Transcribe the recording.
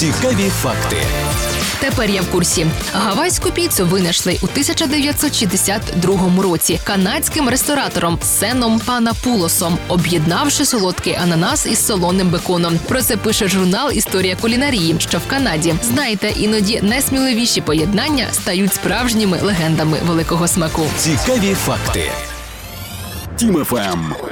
Цікаві факти. Тепер я в курсі. Гавайську піцу винайшли у 1962 році канадським ресторатором Сеном Панапулосом, об'єднавши солодкий ананас із солоним беконом. Про це пише журнал «Історія кулінарії», що в Канаді. Знаєте, іноді найсміливіші поєднання стають справжніми легендами великого смаку. Цікаві факти. Тім ФМ.